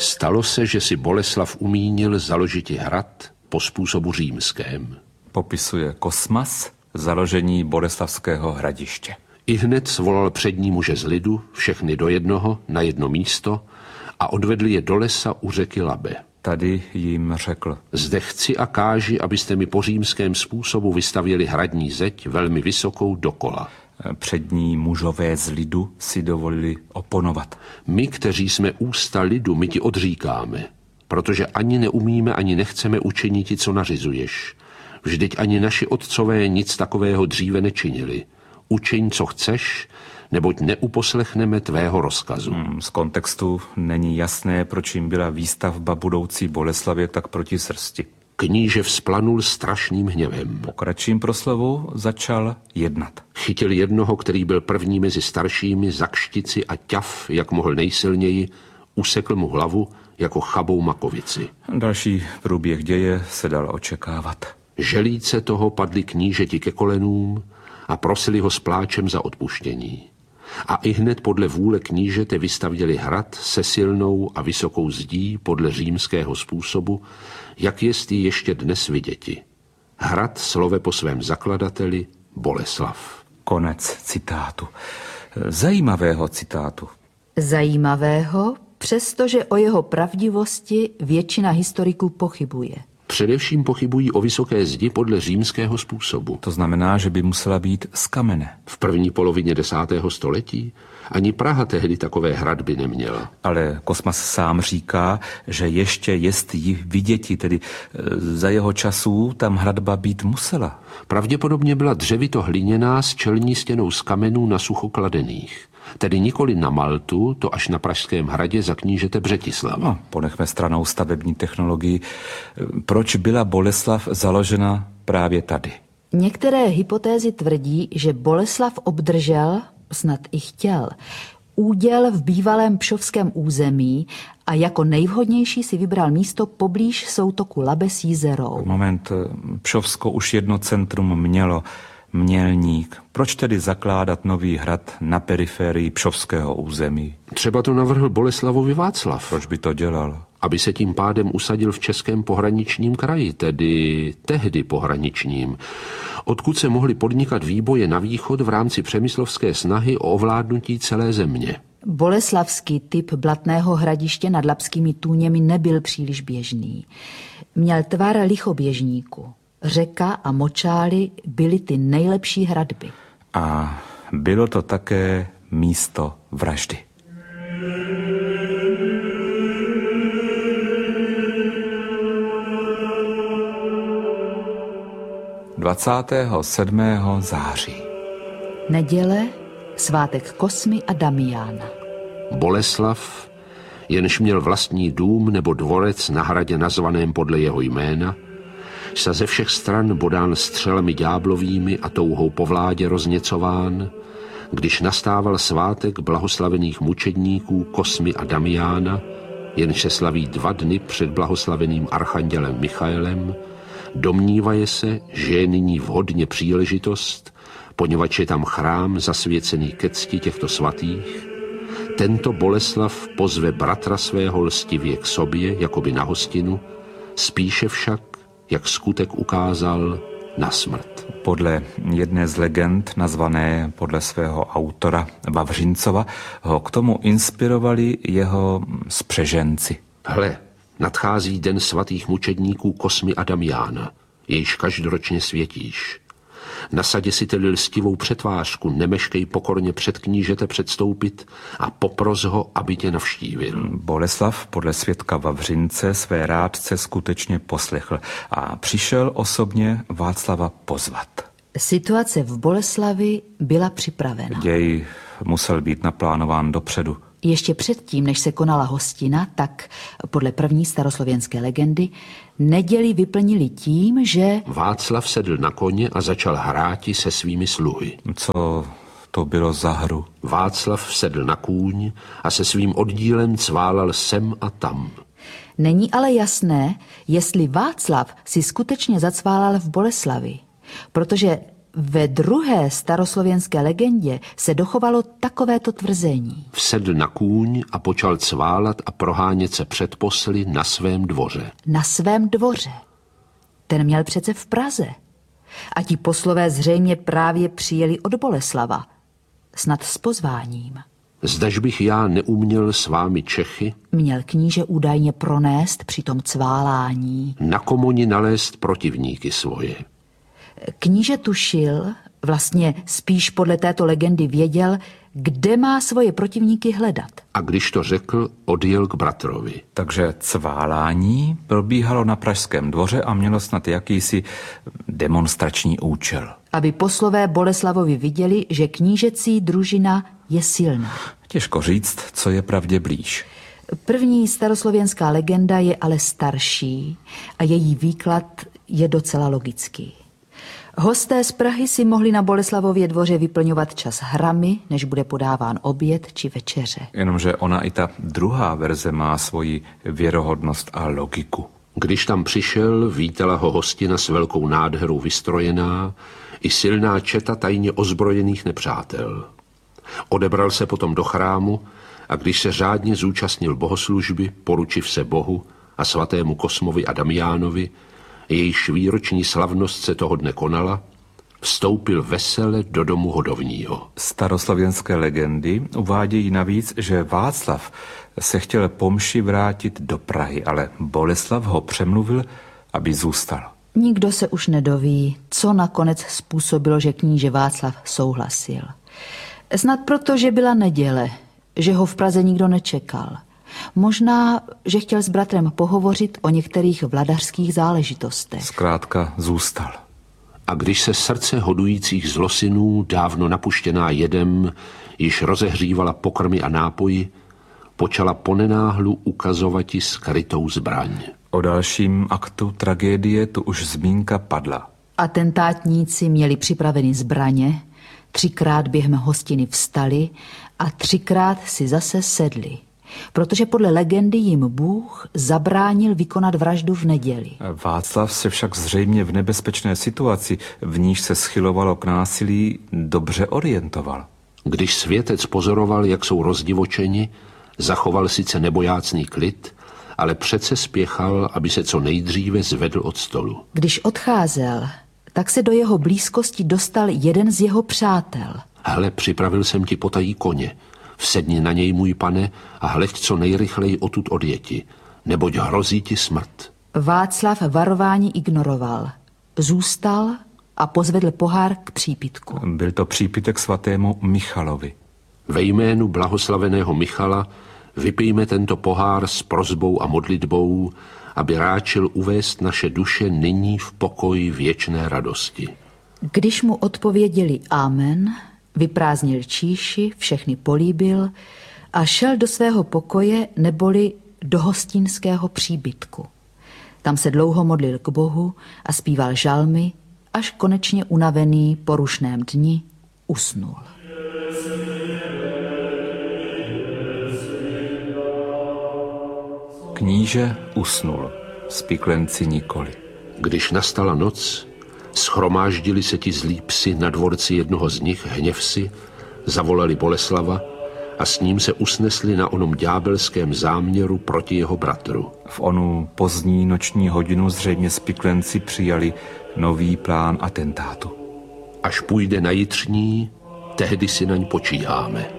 Stalo se, že si Boleslav umínil založiti hrad po způsobu římském. Popisuje Kosmas založení Boleslavského hradiště. Ihned svolal přední muže z lidu, všechny do jednoho, na jedno místo, a odvedl je do lesa u řeky Labe. Tady jim řekl: Zde chci a káži, abyste mi po římském způsobu vystavěli hradní zeď velmi vysokou dokola. Přední mužové z lidu si dovolili oponovat. My, kteří jsme ústa lidu, my ti odříkáme, protože ani neumíme, ani nechceme učinit ti, co nařizuješ. Vždyť ani naši otcové nic takového dříve nečinili. Učiň, co chceš, neboť neuposlechneme tvého rozkazu. Z kontextu není jasné, proč jim byla výstavba budoucí Boleslavě tak proti srsti. Kníže vzplanul strašným hněvem. Po kratším proslovu začal jednat. Chytil jednoho, který byl první mezi staršími, za kštici a ťaf, jak mohl nejsilněji, usekl mu hlavu jako chabou makovici. Další průběh děje se dal očekávat. Želíce toho padli knížeti ke kolenům a prosili ho s pláčem za odpuštění. A ihned podle vůle knížete vystavěli hrad se silnou a vysokou zdí podle římského způsobu, jak jest ji ještě dnes viděti. Hrad slove po svém zakladateli Boleslav. Konec citátu. Zajímavého citátu. Zajímavého, přestože o jeho pravdivosti většina historiků pochybuje. Především pochybují o vysoké zdi podle římského způsobu. To znamená, že by musela být z kamene. V první polovině 10. století ani Praha tehdy takové hradby neměla. Ale Kosmas sám říká, že ještě jest ji viděti, tedy za jeho časů tam hradba být musela. Pravděpodobně byla dřevito-hliněná s čelní stěnou z kamenů na sucho kladených. Tedy nikoli na Maltu, to až na Pražském hradě za knížete Břetislava. No, ponechme stranou stavební technologii. Proč byla Boleslav založena právě tady? Některé hypotézy tvrdí, že Boleslav obdržel, snad i chtěl, úděl v bývalém pšovském území a jako nejvhodnější si vybral místo poblíž soutoku Labe s Jizerou. Moment, Pšovsko už jedno centrum mělo, Mělník. Proč tedy zakládat nový hrad na periferii pšovského území? Třeba to navrhl Boleslavovi Václav. Proč by to dělal? Aby se tím pádem usadil v českém pohraničním kraji, tedy tehdy pohraničním, odkud se mohly podnikat výboje na východ v rámci přemyslovské snahy o ovládnutí celé země. Boleslavský typ blatného hradiště nad Labskými tůněmi nebyl příliš běžný. Měl tvar lichoběžníku. Řeka a močály byly ty nejlepší hradby. A bylo to také místo vraždy. – 27. září. Neděle, svátek Kosmy a Damiána. Boleslav, jenž měl vlastní dům nebo dvorec na hradě nazvaném podle jeho jména, se ze všech stran bodán střelami ďáblovými a touhou po vládě rozněcován, když nastával svátek blahoslavených mučedníků Kosmy a Damiána, jenž se slaví 2 dny před blahoslaveným archandělem Michaelem, domnívaje se, že je nyní vhodně příležitost, poněvadž je tam chrám zasvěcený ke cti těchto svatých. Tento Boleslav pozve bratra svého lstivě k sobě, jakoby na hostinu, spíše však, jak skutek ukázal, na smrt. Podle jedné z legend, nazvané podle svého autora Vavřincova, ho k tomu inspirovali jeho spřeženci. Hle, nadchází den svatých mučedníků Kosmy a Damiána, jejž každoročně světíš. Nasadě si tedy lstivou přetvářku, nemeškej pokorně před knížete předstoupit a popros ho, aby tě navštívil. Boleslav podle svědka Vavřince své rádce skutečně poslechl a přišel osobně Václava pozvat. Situace v Boleslavi byla připravena. Děj musel být naplánován dopředu. Ještě předtím, než se konala hostina, tak podle první staroslověnské legendy neděli vyplnili tím, že Václav sedl na koně a začal hráti se svými sluhy. Co to bylo za hru? Václav sedl na kůň a se svým oddílem cválal sem a tam. Není ale jasné, jestli Václav si skutečně zacválal v Boleslavi, protože Ve druhé staroslovenské legendě se dochovalo takovéto tvrzení. Vsedl na kůň a počal cválat a prohánět se před posly na svém dvoře. Na svém dvoře. Ten měl přece v Praze. A ti poslové zřejmě právě přijeli od Boleslava. Snad s pozváním. Zdaž bych já neuměl s vámi Čechy Měl kníže údajně pronést při tom cválání. na komoni nalézt protivníky svoje. Kníže tušil, vlastně spíš podle této legendy věděl, kde má svoje protivníky hledat. A když to řekl, odjel k bratrovi. Takže cválání probíhalo na Pražském dvoře a mělo snad jakýsi demonstrační účel. Aby poslové Boleslavovi viděli, že knížecí družina je silná. Těžko říct, co je pravdě blíž. První staroslověnská legenda je ale starší a její výklad je docela logický. Hosté z Prahy si mohli na Boleslavově dvoře vyplňovat čas hrami, než bude podáván oběd či večeře. Jenomže ona i ta druhá verze má svoji věrohodnost a logiku. Když tam přišel, vítala ho hostina s velkou nádherou vystrojená i silná četa tajně ozbrojených nepřátel. Odebral se potom do chrámu a když se řádně zúčastnil bohoslužby, poručiv se Bohu a svatému Kosmovi a Damiánovi, jejíž výroční slavnost se toho dne konala, vstoupil vesele do domu hodovního. Staroslovenské legendy uvádějí navíc, že Václav se chtěl po mši vrátit do Prahy, ale Boleslav ho přemluvil, aby zůstal. Nikdo se už nedoví, co nakonec způsobilo, že kníže Václav souhlasil. Snad proto, že byla neděle, že ho v Praze nikdo nečekal. Možná, že chtěl s bratrem pohovořit o některých vladařských záležitostech. Zkrátka zůstal. A když se srdce hodujících zlosinů, dávno napuštěná jedem, již rozehřívala pokrmy a nápoji, počala ponenáhlu ukazovati skrytou zbraň. O dalším aktu tragédie tu už zmínka padla. Atentátníci měli připraveny zbraně, 3krát během hostiny vstali a 3krát si zase sedli. Protože podle legendy jim Bůh zabránil vykonat vraždu v neděli. Václav se však zřejmě v nebezpečné situaci, v níž se schylovalo k násilí, dobře orientoval. Když světec pozoroval, jak jsou rozdivočeni, zachoval sice nebojácný klid, ale přece spěchal, aby se co nejdříve zvedl od stolu. Když odcházel, tak se do jeho blízkosti dostal jeden z jeho přátel. Hle, připravil jsem ti potají koně. Vsedni na něj, můj pane, a hleď co nejrychleji odtud odjeti, neboť hrozí ti smrt. Václav varování ignoroval. Zůstal a pozvedl pohár k přípitku. Byl to přípitek svatému Michalovi. Ve jménu blahoslaveného Michala vypijme tento pohár s prosbou a modlitbou, aby ráčil uvést naše duše nyní v pokoji věčné radosti. Když mu odpověděli amen, vyprázdnil číši, všechny políbil a šel do svého pokoje neboli do hostinského příbytku. Tam se dlouho modlil k Bohu a zpíval žalmy, až konečně unavený po rušném dni usnul. Kníže usnul, spiklenci nikoli. Když nastala noc, schromáždili se ti zlí psi na dvorci jednoho z nich, hněvsi, zavolali Boleslava a s ním se usnesli na onom ďábelském záměru proti jeho bratru. V onu pozdní noční hodinu zřejmě spiklenci přijali nový plán atentátu. Až půjde na jitřní, tehdy si naň počíháme.